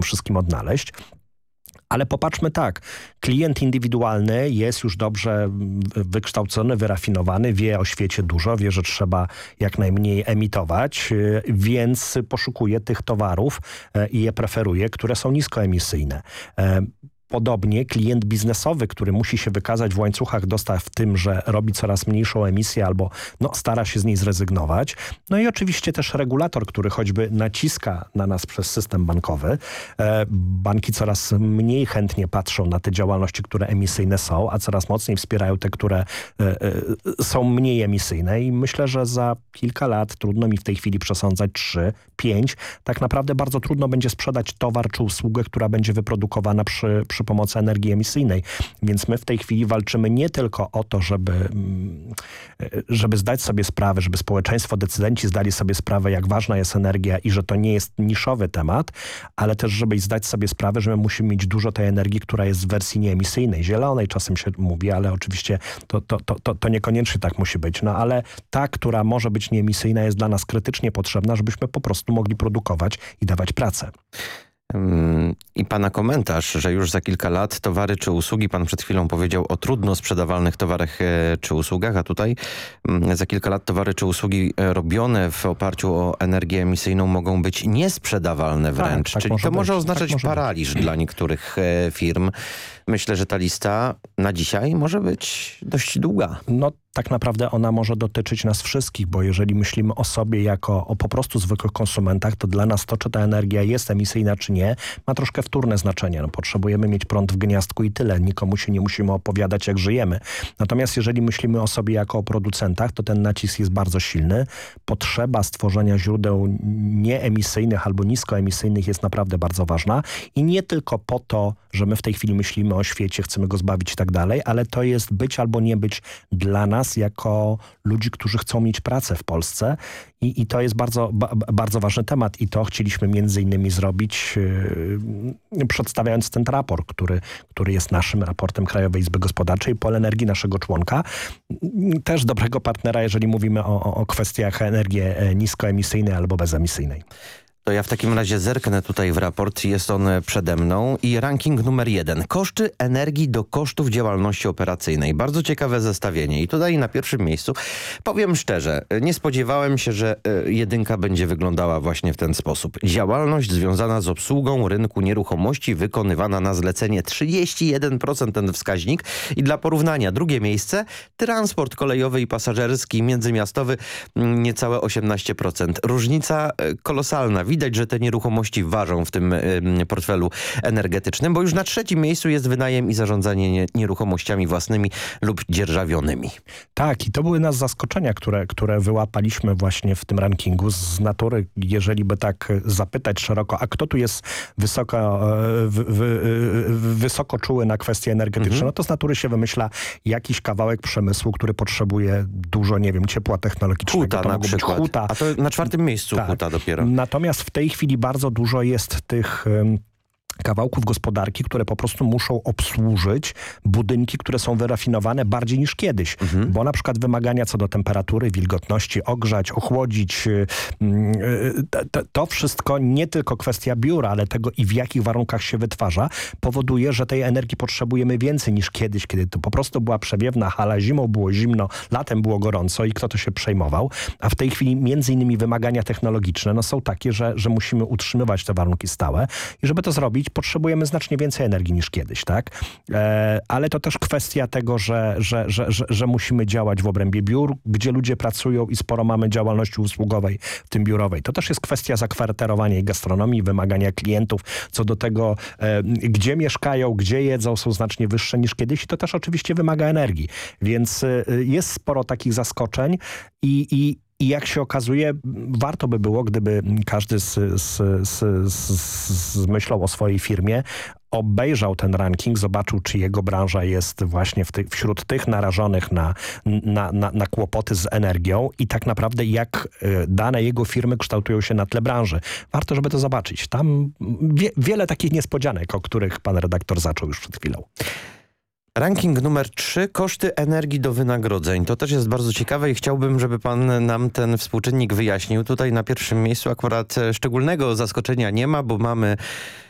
wszystkim odnaleźć. Ale popatrzmy tak, klient indywidualny jest już dobrze wykształcony, wyrafinowany, wie o świecie dużo, wie, że trzeba jak najmniej emitować, więc poszukuje tych towarów i je preferuje, które są niskoemisyjne. Podobnie klient biznesowy, który musi się wykazać w łańcuchach dostaw w tym, że robi coraz mniejszą emisję albo stara się z niej zrezygnować. No i oczywiście też regulator, który choćby naciska na nas przez system bankowy. Banki coraz mniej chętnie patrzą na te działalności, które emisyjne są, a coraz mocniej wspierają te, które są mniej emisyjne. I myślę, że za kilka lat, trudno mi w tej chwili przesądzać, 3, 5, tak naprawdę bardzo trudno będzie sprzedać towar czy usługę, która będzie wyprodukowana przy pomocy energii emisyjnej. Więc my w tej chwili walczymy nie tylko o to, żeby zdać sobie sprawę, żeby społeczeństwo, decydenci zdali sobie sprawę, jak ważna jest energia i że to nie jest niszowy temat, ale też, żeby zdać sobie sprawę, że my musimy mieć dużo tej energii, która jest w wersji nieemisyjnej, zielonej czasem się mówi, ale oczywiście to niekoniecznie tak musi być. No ale ta, która może być nieemisyjna, jest dla nas krytycznie potrzebna, żebyśmy po prostu mogli produkować i dawać pracę. I pana komentarz, że już za kilka lat towary czy usługi, pan przed chwilą powiedział o trudno sprzedawalnych towarach czy usługach, a tutaj za kilka lat towary czy usługi robione w oparciu o energię emisyjną mogą być niesprzedawalne wręcz. Tak, czyli to może oznaczać paraliż dla niektórych firm. Myślę, że ta lista na dzisiaj może być dość długa. No tak naprawdę ona może dotyczyć nas wszystkich, bo jeżeli myślimy o sobie jako o po prostu zwykłych konsumentach, to dla nas to, czy ta energia jest emisyjna, czy nie, ma troszkę wtórne znaczenie. Potrzebujemy mieć prąd w gniazdku i tyle. Nikomu się nie musimy opowiadać, jak żyjemy. Natomiast jeżeli myślimy o sobie jako o producentach, to ten nacisk jest bardzo silny. Potrzeba stworzenia źródeł nieemisyjnych albo niskoemisyjnych jest naprawdę bardzo ważna. I nie tylko po to, że my w tej chwili myślimy o świecie, chcemy go zbawić i tak dalej, ale to jest być albo nie być dla nas jako ludzi, którzy chcą mieć pracę w Polsce i to jest bardzo, bardzo ważny temat i to chcieliśmy między innymi zrobić, przedstawiając ten raport, który jest naszym raportem Krajowej Izby Gospodarczej, Polenergii, naszego członka. Też dobrego partnera, jeżeli mówimy o kwestiach energii niskoemisyjnej albo bezemisyjnej. To ja w takim razie zerknę tutaj w raport, jest on przede mną i ranking numer 1. Koszty energii do kosztów działalności operacyjnej. Bardzo ciekawe zestawienie i tutaj na pierwszym miejscu, powiem szczerze, nie spodziewałem się, że jedynka będzie wyglądała właśnie w ten sposób. Działalność związana z obsługą rynku nieruchomości wykonywana na zlecenie 31% ten wskaźnik i dla porównania drugie miejsce transport kolejowy i pasażerski międzymiastowy niecałe 18%. Różnica kolosalna. Widać, że te nieruchomości ważą w tym portfelu energetycznym, bo już na trzecim miejscu jest wynajem i zarządzanie nieruchomościami własnymi lub dzierżawionymi. Tak, i to były nas zaskoczenia, które wyłapaliśmy właśnie w tym rankingu z natury, jeżeli by tak zapytać szeroko, a kto tu jest wysoko czuły na kwestie energetyczne, no to z natury się wymyśla jakiś kawałek przemysłu, który potrzebuje dużo, nie wiem, ciepła technologicznego. Huta na przykład. Huta. A to na czwartym miejscu tak. Huta dopiero. Natomiast w tej chwili bardzo dużo jest tych kawałków gospodarki, które po prostu muszą obsłużyć budynki, które są wyrafinowane bardziej niż kiedyś. Bo na przykład wymagania co do temperatury, wilgotności, ogrzać, ochłodzić, to wszystko nie tylko kwestia biura, ale tego i w jakich warunkach się wytwarza, powoduje, że tej energii potrzebujemy więcej niż kiedyś, kiedy to po prostu była przewiewna hala, zimą było zimno, latem było gorąco i kto to się przejmował. A w tej chwili między innymi wymagania technologiczne są takie, że musimy utrzymywać te warunki stałe i żeby to zrobić, potrzebujemy znacznie więcej energii niż kiedyś, tak? Ale to też kwestia tego, że musimy działać w obrębie biur, gdzie ludzie pracują i sporo mamy działalności usługowej, w tym biurowej. To też jest kwestia zakwaterowania i gastronomii, wymagania klientów co do tego, gdzie mieszkają, gdzie jedzą, są znacznie wyższe niż kiedyś i to też oczywiście wymaga energii. Więc jest sporo takich zaskoczeń i jak się okazuje, warto by było, gdyby każdy myślał o swojej firmie, obejrzał ten ranking, zobaczył, czy jego branża jest właśnie wśród tych narażonych na kłopoty z energią i tak naprawdę jak dane jego firmy kształtują się na tle branży. Warto, żeby to zobaczyć. Tam wiele takich niespodzianek, o których pan redaktor zaczął już przed chwilą. Ranking numer 3. Koszty energii do wynagrodzeń. To też jest bardzo ciekawe i chciałbym, żeby pan nam ten współczynnik wyjaśnił. Tutaj na pierwszym miejscu akurat szczególnego zaskoczenia nie ma, bo mamy